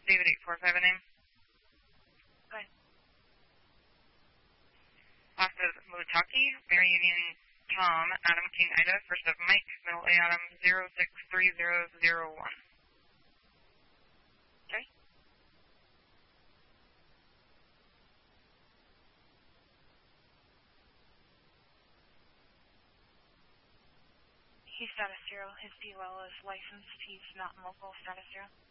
David 845 a name. Hi. Last is Mutaki, Mary Union Tom, Adam King Ida, first of Mike, middle A Adam 063001. Okay. He's status 0. His DOL is licensed. He's not in local. Status 0.